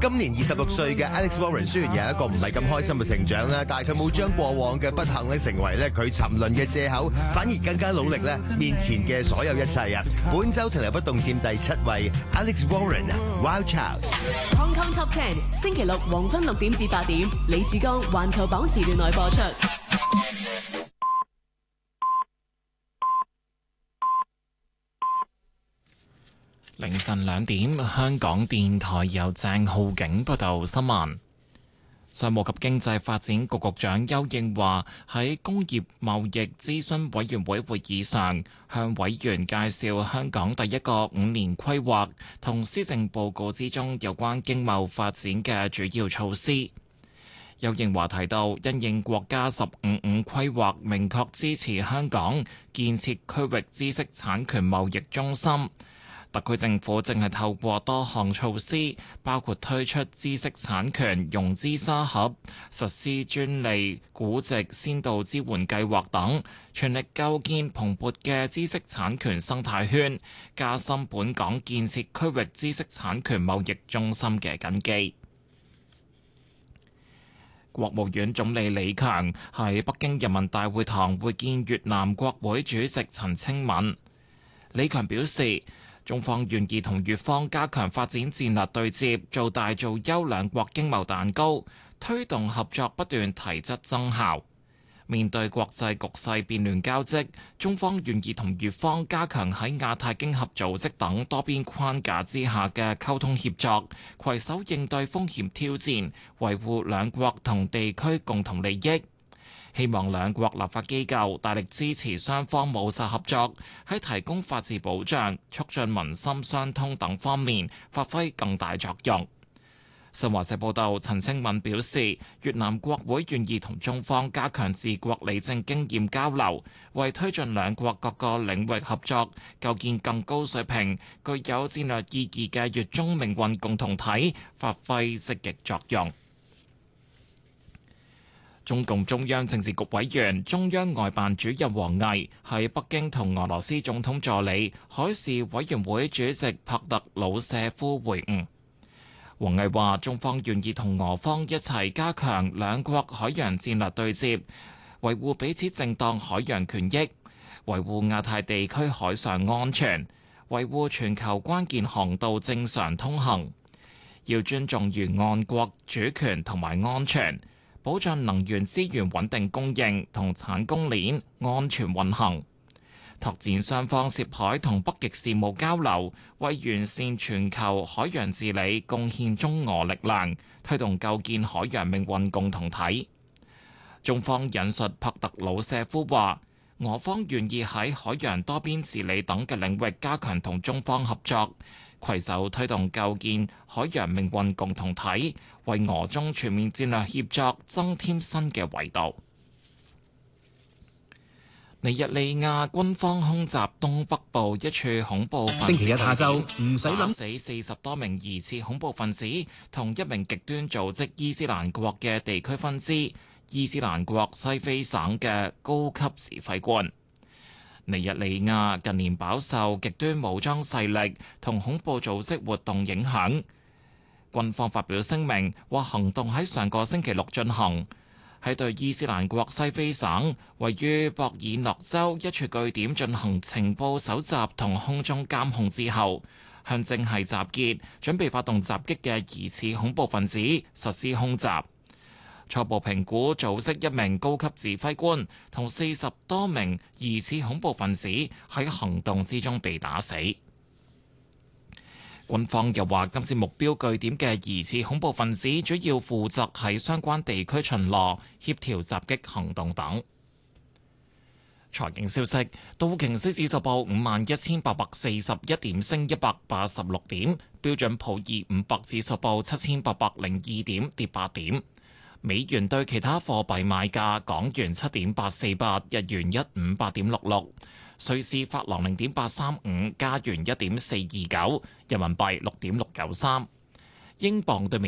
今年26歲嘅 Alex Warren 雖然有一個唔係咁開心嘅成長啦，但係佢冇將過往嘅不幸咧成為咧佢沉淪嘅藉口，反而更加努力咧面前嘅所有一切啊！本周停留不動佔第7位 ，Alex Warren Wild Child。 Hong Kong Top 10，星期六黃昏6點至8點，李志剛環球榜時段內播出。 凌晨2點，香港電台由鄭浩景報道新聞。商務及經濟發展局局長邱應華喺工業貿易諮詢委員會會議上，向委員介紹香港第一個5年規劃同施政報告之中有關經貿發展嘅主要措施。邱應華提到，因應國家15-5規劃明確支持香港建設區域知識產權貿易中心。特區政府正係透過多項措施，包括推出知識產權融資沙盒、實施專利估值先導支援計劃等，全力構建蓬勃嘅知識產權生態圈，加深本港建設區域知識產權貿易中心嘅根基。國務院總理李強喺北京人民大會堂會見越南國會主席陳清敏。李強表示，中方願意同越方加強發展戰略對接，做大做優兩國經貿蛋糕，推動合作不斷提質增效。面對國際局勢變亂交織，中方願意同越方加強喺亞太經合組織等多邊框架之下嘅溝通協作，攜手應對風險挑戰，維護兩國同地區共同利益。希望兩國立法機構大力支持雙方務實合作，喺提供法治保障、促進民心相通等方面發揮更大作用。新華社報道，陳清敏表示，越南國會願意同中方加強治國理政經驗交流，為推進兩國各個領域合作，構建更高水平、具有戰略意義嘅越中命運共同體發揮積極作用。中共中央政治局委員、中央外辦主任王毅喺北京同俄羅斯總統助理、海事委員會主席帕特魯舍夫會晤。王毅話：中方願意同俄方一齊加強兩國海洋戰略對接，維護彼此正當海洋權益，維護亞太地區海上安全，維護全球關鍵航道正常通行。要尊重沿岸國主權同埋安全，保障能源資源穩定供應同產供鏈安全運行，拓展雙方涉海同北極事務交流，為完善全球海洋治理貢獻中俄力量，推動構建海洋命運共同體。中方引述帕特魯舍夫話，俄方願意喺海洋多邊治理等嘅領域加強同中方合作，攜手推動構建海洋命運共同體，為俄中全面戰略協作增添新嘅維度。尼日利亞軍方空襲東北部一處恐怖分子， 星期一下晝唔使諗， 打死40多名疑似恐怖分子同一名極端組織伊斯蘭國嘅地區分支伊斯蘭國西非省嘅高級指揮官。尼日利亞近年飽受極端武裝勢力同恐怖組織活動影響，軍方發表聲明話，行動喺上個星期六進行，喺對伊斯蘭國西非省位於博爾諾州一處據點進行情報搜集同空中監控之後，向正係集結準備發動襲擊嘅疑似恐怖分子實施空襲。初步評估，組織一名高級指揮官同40多名疑似恐怖分子喺行動之中被打死。軍方又話，今次目標據點嘅疑似恐怖分子主要負責喺相關地區巡邏、協調襲擊行動等。財經消息，道瓊斯指數報51,841點，升186點；標準普爾500指數報7,802點，跌8點。美元對其他貨幣買價：港元7.848，日元158.66，瑞士法郎0.835，加元1.429，人民幣6.693，英鎊對美